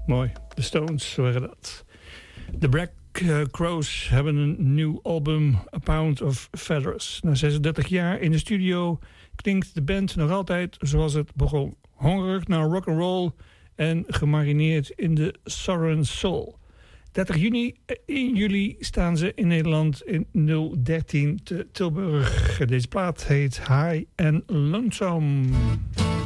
Mooi. De Stones waren dat. De Black Crowes hebben een nieuw album, A Pound of Feathers. Na 36 jaar in de studio klinkt de band nog altijd zoals het begon. Hongerig naar rock'n'roll en gemarineerd in de Southern Soul. 30 juli staan ze in Nederland in 013 te Tilburg. Deze plaat heet High and Lonesome.